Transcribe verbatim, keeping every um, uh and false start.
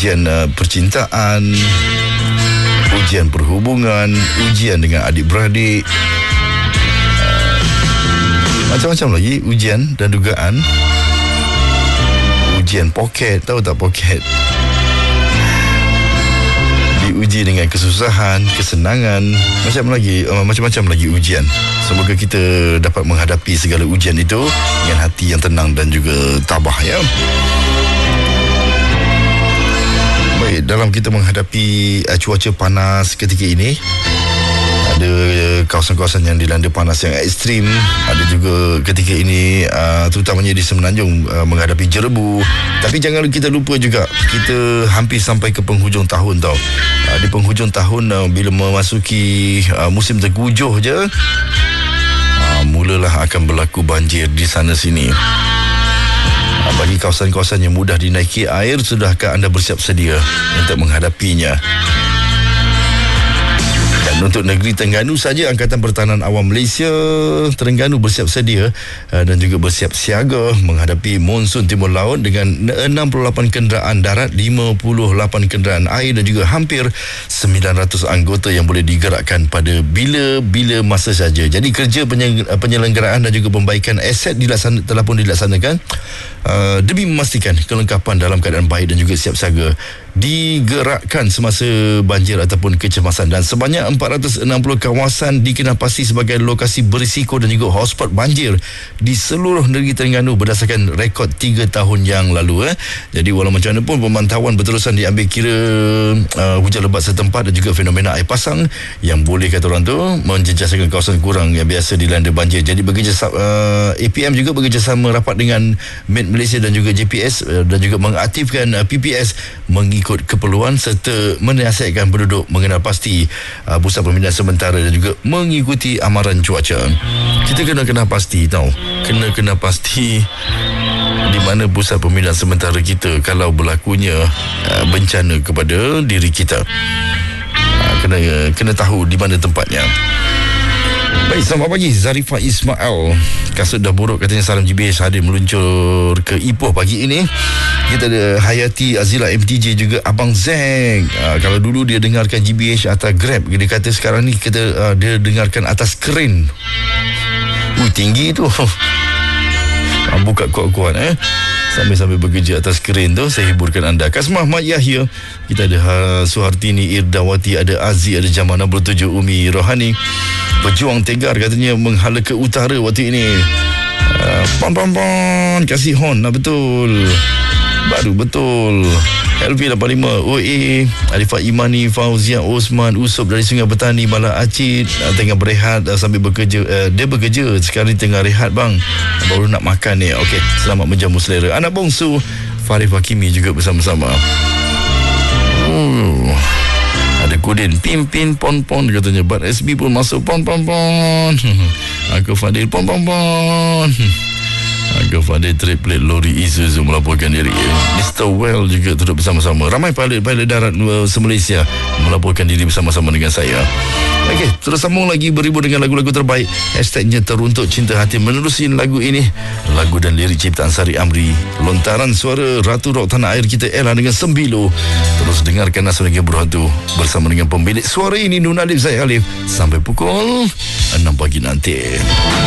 ujian uh, percintaan, ujian perhubungan, ujian dengan adik-beradik, uh, macam-macam lagi ujian dan dugaan. Ujian poket, tahu tak poket? Diuji dengan kesusahan, kesenangan, macam lagi uh, macam-macam lagi ujian. Semoga kita dapat menghadapi segala ujian itu dengan hati yang tenang dan juga tabah, ya. Baik, dalam kita menghadapi uh, cuaca panas ketika ini, ada kawasan-kawasan yang dilanda panas yang ekstrim. Ada juga ketika ini uh, terutamanya di Semenanjung uh, menghadapi jerebu. Tapi jangan kita lupa juga, kita hampir sampai ke penghujung tahun tau. uh, Di penghujung tahun, uh, bila memasuki uh, musim tengkujuh je, uh, mulalah akan berlaku banjir di sana sini. uh, Bagi kawasan-kawasan yang mudah dinaiki air, sudahkah anda bersiap sedia untuk menghadapinya? Dan untuk negeri Terengganu saja, Angkatan Pertahanan Awam Malaysia Terengganu bersiap sedia uh, dan juga bersiap siaga menghadapi monsun timur laut dengan enam puluh lapan kenderaan darat, lima puluh lapan kenderaan air dan juga hampir sembilan ratus anggota yang boleh digerakkan pada bila-bila masa saja. Jadi kerja penyelenggaraan dan juga pembaikan aset dilaksana, telah pun dilaksanakan uh, demi memastikan kelengkapan dalam keadaan baik dan juga siap siaga digerakkan semasa banjir ataupun kecemasan. Dan sebanyak empat ratus enam puluh kawasan dikenalpasti sebagai lokasi berisiko dan juga hotspot banjir di seluruh negeri Terengganu berdasarkan rekod tiga tahun yang lalu. eh. Jadi walau macam mana pun, pemantauan berterusan diambil kira uh, hujan lebat setempat dan juga fenomena air pasang yang boleh kata orang tu menjejasakan kawasan kurang yang biasa dilanda banjir. Jadi bekerjasama uh, A P M juga bekerjasama rapat dengan Met Malaysia dan juga J P S uh, dan juga mengaktifkan uh, P P S mengikut keperluan serta menasihatkan penduduk mengenal pasti uh, pusat pemindahan sementara dan juga mengikuti amaran cuaca. Kita kena kenal pasti tau, kena kenal pasti di mana pusat pemindahan sementara kita kalau berlakunya uh, bencana kepada diri kita. uh, kena kena tahu di mana tempatnya. Baik, selamat pagi Zarifah Ismail. Kasut dah buruk katanya, salam G B H hadir meluncur ke Ipoh pagi ini. Kita ada Hayati Azila M T J, juga Abang Zeng. Uh, kalau dulu dia dengarkan G B H atas Grab, dia kata sekarang ni kita uh, dia dengarkan atas keren. Uh, tinggi tu. uh, Buka kuat-kuat eh sambil-sambil bekerja atas keren tu. Saya hiburkan anda. Kasmah Mat Yahya, kita ada uh, Suhartini Irdawati, ada Aziz, ada Jamal enam puluh tujuh, Umi Rohani. Pejuang Tegar katanya menghala ke utara waktu ini. uh, Pon pon pon, kasih hon lah, betul. Baru betul. L V lapan lima, O A, Arifat Imani, Fauzia Osman, Usop dari Sungai Petani, Bala Acid, uh, tengah berehat uh, sambil bekerja. uh, Dia bekerja, sekarang tengah rehat bang, baru nak makan ni. Okey, selamat menjamu selera. Anak bongsu Farif Hakimi juga bersama-sama. Oh, ada Kudin pin pin pon pon katanya. Bat S B pun masuk pon pon pon. Aku Fadil pon pon pon. Aku Fadil triplet lori Isuzu melaporkan diri. Mister Well juga duduk bersama-sama. Ramai pilot-pilot darat uh, se-Malaysia melaporkan diri bersama-sama dengan saya. Okey, terus sambung lagi beribu dengan lagu-lagu terbaik. Hashtagnya Teruntuk Cinta Hati. Menerusi lagu ini, lagu dan lirik ciptaan Sari Amri, lontaran suara Ratu Rock Tanah Air kita Ella dengan Sembilo. Terus dengarkan Nasib Lagi Berhantu bersama dengan pemilik suara ini, Nun Alif Zaid Alif, sampai pukul enam pagi nanti.